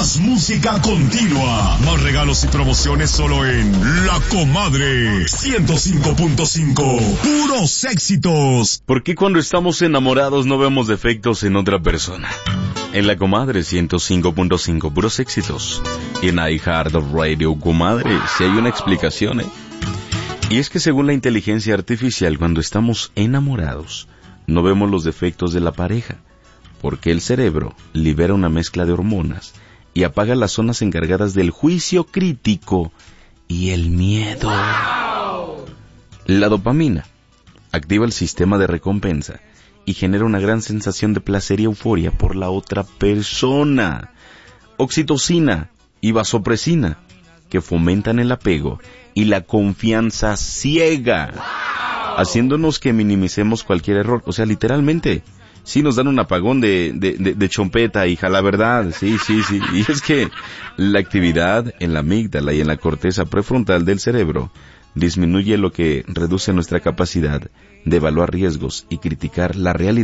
Más música continua. Más regalos y promociones solo en La Comadre 105.5. Puros éxitos. ¿Por qué cuando estamos enamorados no vemos defectos en otra persona? En La Comadre 105.5, puros éxitos. Y en iHeartRadio, Comadre, si hay una explicación, Y es que según la inteligencia artificial, cuando estamos enamorados, no vemos los defectos de la pareja, porque el cerebro libera una mezcla de hormonas y apaga las zonas encargadas del juicio crítico y el miedo. ¡Wow! La dopamina activa el sistema de recompensa y genera una gran sensación de placer y euforia por la otra persona. Oxitocina y vasopresina, que fomentan el apego y la confianza ciega, ¡wow!, haciéndonos que minimicemos cualquier error. O sea, literalmente, sí nos dan un apagón de chompeta, hija, la verdad, sí. Y es que la actividad en la amígdala y en la corteza prefrontal del cerebro disminuye, lo que reduce nuestra capacidad de evaluar riesgos y criticar la realidad.